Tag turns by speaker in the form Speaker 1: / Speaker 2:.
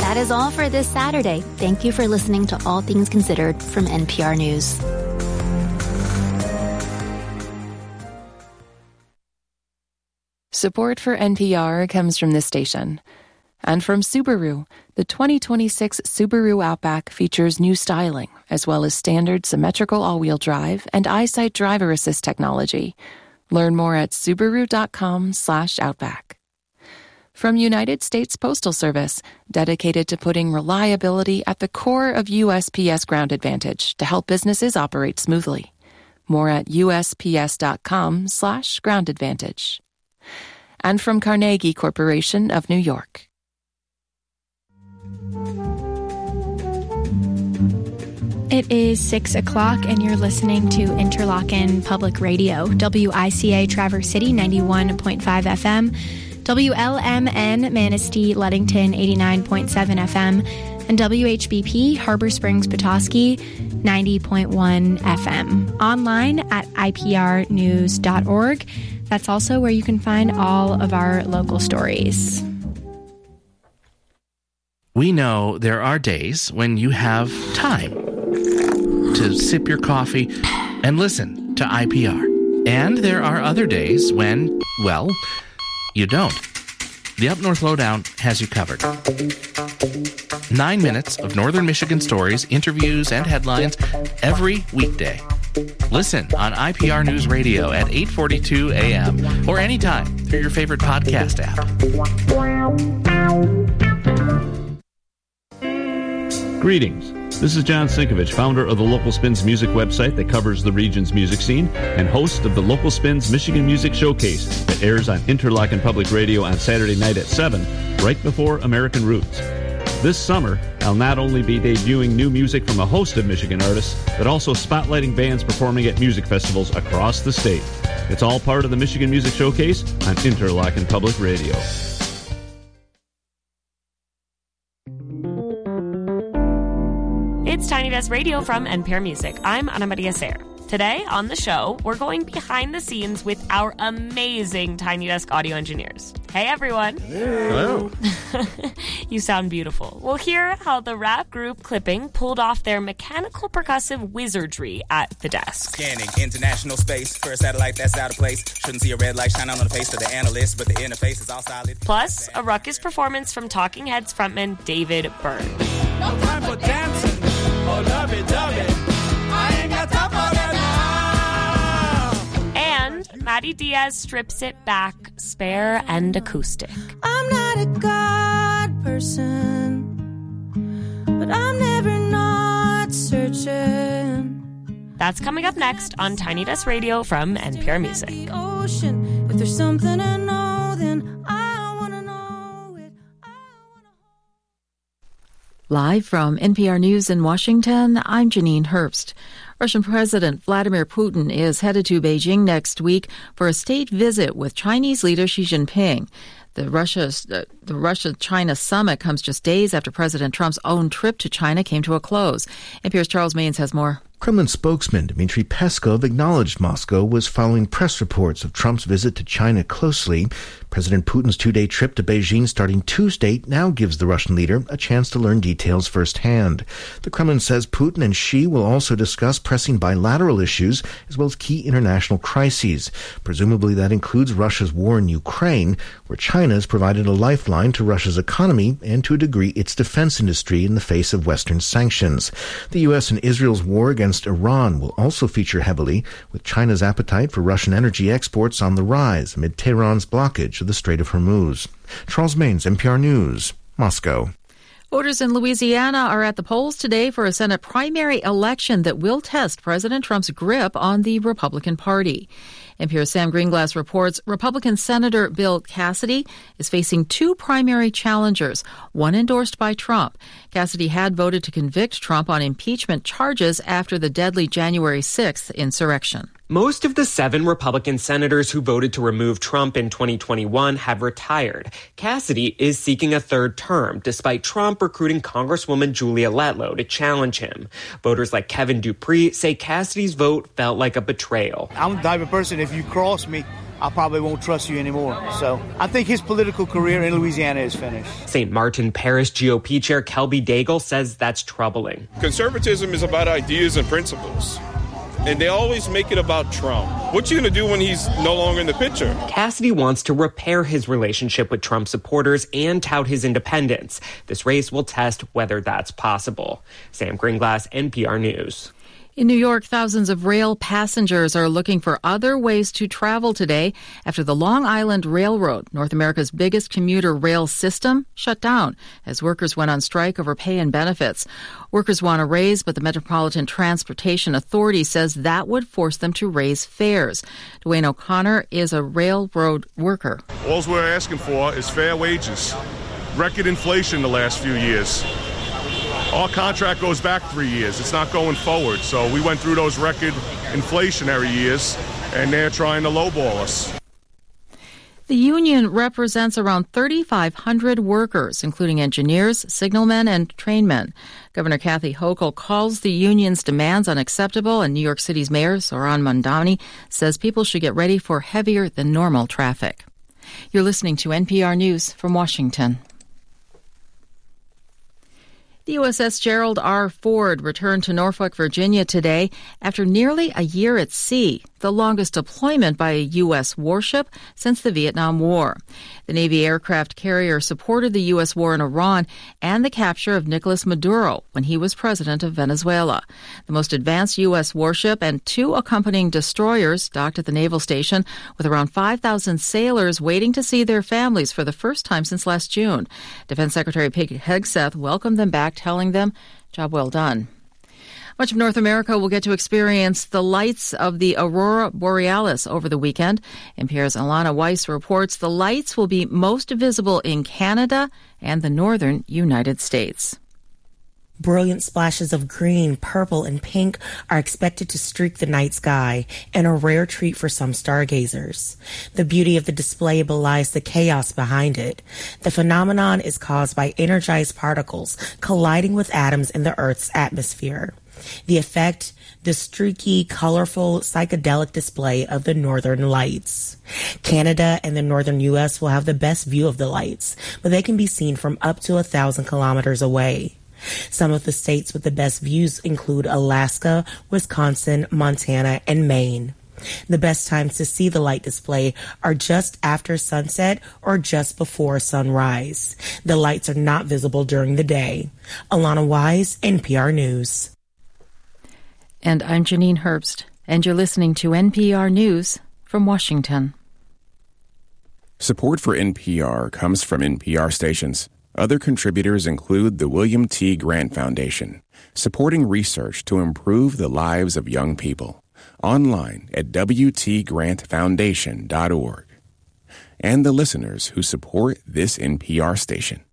Speaker 1: That is all for this Saturday. Thank you for listening to All Things Considered from NPR News.
Speaker 2: Support for NPR comes from this station. And from Subaru, the 2026 Subaru Outback features new styling, as well as standard symmetrical all-wheel drive and EyeSight driver assist technology. Learn more at Subaru.com/Outback. From United States Postal Service, dedicated to putting reliability at the core of USPS Ground Advantage to help businesses operate smoothly. More at USPS.com/Ground Advantage. And from Carnegie Corporation of New York.
Speaker 3: It is 6 o'clock and you're listening to Interlochen Public Radio, WICA Traverse City 91.5 FM, WLMN Manistee Ludington 89.7 FM, and WHBP Harbor Springs Petoskey 90.1 FM. Online at iprnews.org. That's also where you can find all of our local stories.
Speaker 4: We know there are days when you have time to sip your coffee and listen to IPR. And there are other days when, well, you don't. The Up North Lowdown has you covered. 9 minutes of Northern Michigan stories, interviews, and headlines every weekday. Listen on IPR News Radio at 8:42 a.m. or anytime through your favorite podcast app.
Speaker 5: Greetings. This is John Sinkovich, founder of the Local Spins music website that covers the region's music scene and host of the Local Spins Michigan Music Showcase that airs on Interlochen Public Radio on Saturday night at 7, right before American Roots. This summer, I'll not only be debuting new music from a host of Michigan artists, but also spotlighting bands performing at music festivals across the state. It's all part of the Michigan Music Showcase on Interlochen Public Radio.
Speaker 6: It's Tiny Desk Radio from NPR Music. I'm Ana Maria Sayre. Today on the show, we're going behind the scenes with our amazing Tiny Desk audio engineers. Hey, everyone.
Speaker 4: Hello.
Speaker 6: You sound beautiful. We'll hear how the rap group Clipping pulled off their mechanical percussive wizardry at the desk.
Speaker 7: Scanning international space for a satellite that's out of place. Shouldn't see a red light shine on the face of the analyst, but the interface is all solid.
Speaker 6: Plus, a ruckus performance from Talking Heads frontman David Byrne.
Speaker 7: No time for dancing or lovey-dovey. I ain't got time for that now.
Speaker 6: And Maddie Diaz strips it back, spare and acoustic.
Speaker 8: I'm not a God person, but I'm never not searching.
Speaker 6: That's coming up next on Tiny Desk Radio from NPR Music.
Speaker 8: The ocean, if there's something to know, then I want to know it.
Speaker 9: Live from NPR News in Washington, I'm Janine Herbst. Russian President Vladimir Putin is headed to Beijing next week for a state visit with Chinese leader Xi Jinping. The Russia-China summit comes just days after President Trump's own trip to China came to a close. NPR's Charles Maynes has more.
Speaker 10: Kremlin spokesman Dmitry Peskov acknowledged Moscow was following press reports of Trump's visit to China closely. President Putin's two-day trip to Beijing starting Tuesday now gives the Russian leader a chance to learn details firsthand. The Kremlin says Putin and Xi will also discuss pressing bilateral issues as well as key international crises. Presumably that includes Russia's war in Ukraine, where China has provided a lifeline to Russia's economy and to a degree its defense industry in the face of Western sanctions. The U.S. and Israel's war against Iran will also feature heavily, with China's appetite for Russian energy exports on the rise amid Tehran's blockage of the Strait of Hormuz. Charles Maynes, NPR News, Moscow.
Speaker 9: Voters in Louisiana are at the polls today for a Senate primary election that will test President Trump's grip on the Republican Party. NPR's Sam Greenglass reports Republican Senator Bill Cassidy is facing two primary challengers, one endorsed by Trump. Cassidy had voted to convict Trump on impeachment charges after the deadly January 6th insurrection.
Speaker 11: Most of the 7 Republican senators who voted to remove Trump in 2021 have retired. Cassidy is seeking a third term, despite Trump recruiting Congresswoman Julia Letlow to challenge him. Voters like Kevin Dupree say Cassidy's vote felt like a betrayal.
Speaker 12: I'm the type of person, if you cross me, I probably won't trust you anymore. So I think his political career in Louisiana is finished.
Speaker 11: St. Martin Parish GOP Chair Kelby Daigle says that's troubling.
Speaker 13: Conservatism is about ideas and principles. And they always make it about Trump. What you going to do when he's no longer in the picture?
Speaker 11: Cassidy wants to repair his relationship with Trump supporters and tout his independence. This race will test whether that's possible. Sam Greenglass, NPR News.
Speaker 9: In New York, thousands of rail passengers are looking for other ways to travel today after the Long Island Railroad, North America's biggest commuter rail system, shut down as workers went on strike over pay and benefits. Workers want a raise, but the Metropolitan Transportation Authority says that would force them to raise fares. Dwayne O'Connor is a railroad worker.
Speaker 14: All we're asking for is fair wages. Record inflation the last few years. Our contract goes back 3 years. It's not going forward. So we went through those record inflationary years, and they're trying to lowball us.
Speaker 9: The union represents around 3,500 workers, including engineers, signalmen, and trainmen. Governor Kathy Hochul calls the union's demands unacceptable, and New York City's Mayor Zohran Mamdani says people should get ready for heavier than normal traffic. You're listening to NPR News from Washington. The USS Gerald R. Ford returned to Norfolk, Virginia today after nearly a year at sea, the longest deployment by a U.S. warship since the Vietnam War. The Navy aircraft carrier supported the U.S. war in Iran and the capture of Nicolas Maduro when he was president of Venezuela. The most advanced U.S. warship and 2 accompanying destroyers docked at the naval station with around 5,000 sailors waiting to see their families for the first time since last June. Defense Secretary Pete Hegseth welcomed them back, telling them, "Job well done." Much of North America will get to experience the lights of the Aurora Borealis over the weekend. NPR's Alana Weiss reports the lights will be most visible in Canada and the northern United States.
Speaker 15: Brilliant splashes of green, purple, and pink are expected to streak the night sky, and a rare treat for some stargazers. The beauty of the display belies the chaos behind it. The phenomenon is caused by energized particles colliding with atoms in the Earth's atmosphere. The effect, the streaky, colorful, psychedelic display of the northern lights. Canada and the northern U.S. will have the best view of the lights, but they can be seen from up to 1,000 kilometers away. Some of the states with the best views include Alaska, Wisconsin, Montana, and Maine. The best times to see the light display are just after sunset or just before sunrise. The lights are not visible during the day. Alana Wise, NPR News.
Speaker 9: And I'm Janine Herbst, and you're listening to NPR News from Washington.
Speaker 16: Support for NPR comes from NPR stations. Other contributors include the William T. Grant Foundation, supporting research to improve the lives of young people. Online at wtgrantfoundation.org. And the listeners who support this NPR station.